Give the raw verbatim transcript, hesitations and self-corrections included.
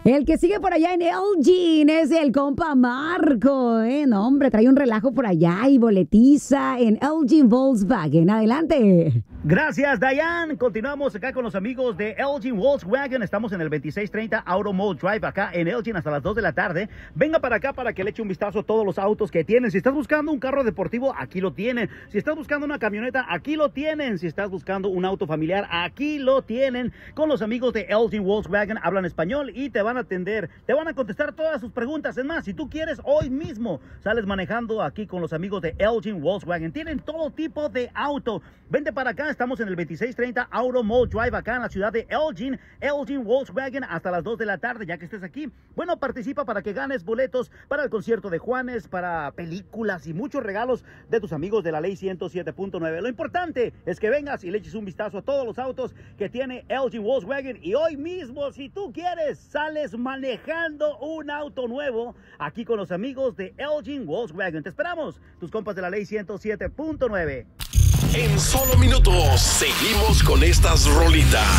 El que sigue por allá en Elgin es el compa Marco, ¿eh? No, hombre, trae un relajo por allá y boletiza en Elgin Volkswagen. Adelante. Gracias, Dayan. Continuamos acá con los amigos de Elgin Volkswagen. Estamos en el veintiséis treinta Auto Mall Drive, acá en Elgin, hasta las dos de la tarde. Venga para acá para que le eche un vistazo a todos los autos que tienen. Si estás buscando un carro deportivo, aquí lo tienen. Si estás buscando una camioneta, aquí lo tienen. Si estás buscando un auto familiar, aquí lo tienen. Con los amigos de Elgin Volkswagen, hablan español y te van a atender. Te van a contestar todas sus preguntas. Es más, si tú quieres, hoy mismo sales manejando aquí con los amigos de Elgin Volkswagen. Tienen todo tipo de auto. Vente para acá. Estamos en el veintiséis treinta Auto Mall Drive, acá en la ciudad de Elgin. Elgin Volkswagen, hasta las dos de la tarde. Ya que estés aquí, bueno, participa para que ganes boletos para el concierto de Juanes, para películas y muchos regalos de tus amigos de la ley ciento siete punto nueve. Lo importante es que vengas y le eches un vistazo a todos los autos que tiene Elgin Volkswagen. Y hoy mismo, si tú quieres, sales manejando un auto nuevo aquí con los amigos de Elgin Volkswagen. Te esperamos, tus compas de la ley ciento siete punto nueve. En solo minutos seguimos con estas rolitas.